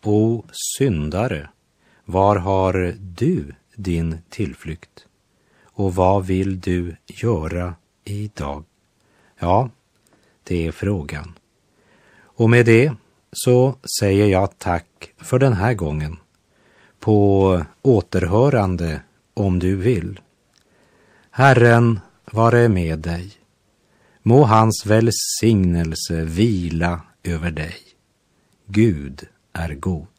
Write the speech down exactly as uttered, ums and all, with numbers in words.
O syndare, var har du din tillflykt? Och vad vill du göra idag? Ja, det är frågan. Och med det så säger jag tack för den här gången. På återhörande om du vill. Herren vare med dig. Må hans välsignelse vila över dig. Gud är god.